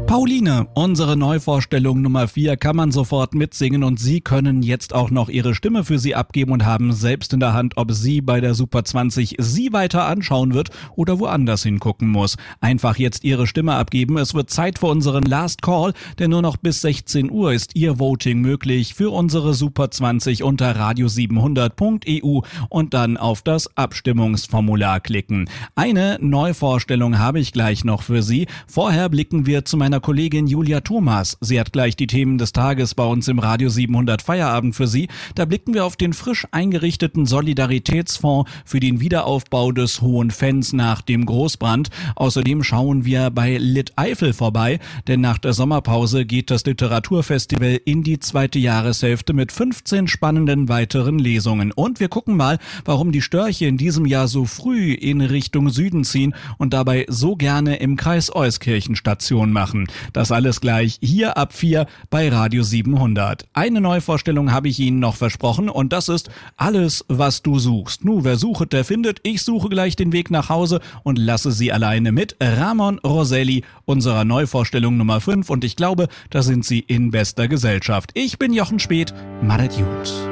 Pauline, unsere Neuvorstellung Nummer 4 kann man sofort mitsingen und Sie können jetzt auch noch Ihre Stimme für Sie abgeben und haben selbst in der Hand, ob sie bei der Super 20 Sie weiter anschauen wird oder woanders hingucken muss. Einfach jetzt Ihre Stimme abgeben. Es wird Zeit für unseren Last Call, denn nur noch bis 16 Uhr ist Ihr Voting möglich für unsere Super 20 unter radio700.eu und dann auf das Abstimmungsformular klicken. Eine Neuvorstellung habe ich gleich noch für Sie. Vorher blicken wir zu meiner Kollegin Julia Thomas. Sie hat gleich die Themen des Tages bei uns im Radio 700 Feierabend für Sie. Da blicken wir auf den frisch eingerichteten Solidaritätsfonds für den Wiederaufbau des Hohen Fenns nach dem Großbrand. Außerdem schauen wir bei Lit Eifel vorbei, denn nach der Sommerpause geht das Literaturfestival in die zweite Jahreshälfte mit 15 spannenden weiteren Lesungen. Und wir gucken mal, warum die Störche in diesem Jahr so früh in Richtung Süden ziehen und dabei so gerne im Kreis Euskirchen Station machen. Das alles gleich hier ab 4 bei Radio 700. Eine Neuvorstellung habe ich Ihnen noch versprochen und das ist Alles, was du suchst. Nu, wer sucht, der findet. Ich suche gleich den Weg nach Hause und lasse Sie alleine mit Ramon Roselli, unserer Neuvorstellung Nummer 5 und ich glaube, da sind Sie in bester Gesellschaft. Ich bin Jochen Speth. Madet gut.